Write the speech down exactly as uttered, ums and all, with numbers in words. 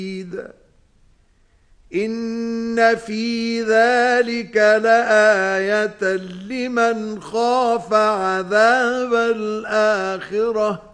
إن في ذلك لآية لمن خاف عذاب الآخرة